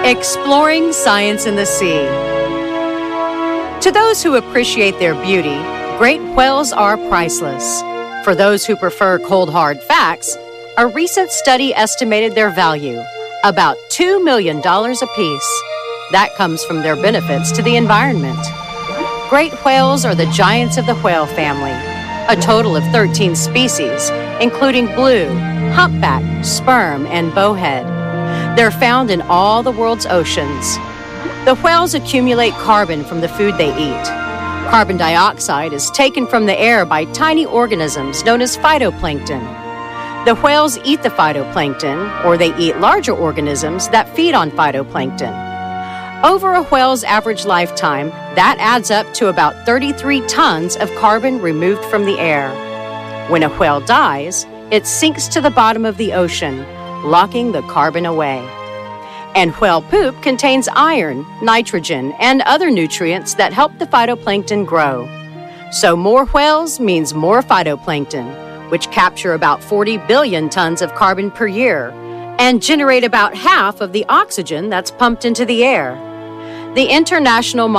Exploring science in the sea. To those who appreciate their beauty, great whales are priceless. For those who prefer cold hard facts, a recent study estimated their value, about $2 million apiece. That comes from their benefits to the environment. Great whales are the giants of the whale family, a total of 13 species, including blue, humpback, sperm, and bowhead. They're found in all the world's oceans. The whales accumulate carbon from the food they eat. Carbon dioxide is taken from the air by tiny organisms known as phytoplankton. The whales eat the phytoplankton, or they eat larger organisms that feed on phytoplankton. Over a whale's average lifetime, that adds up to about 33 tons of carbon removed from the air. When a whale dies, it sinks to the bottom of the ocean, locking the carbon away. And whale poop contains iron, nitrogen, and other nutrients that help the phytoplankton grow. So more whales means more phytoplankton, which capture about 40 billion tons of carbon per year and generate about half of the oxygen that's pumped into the air. The International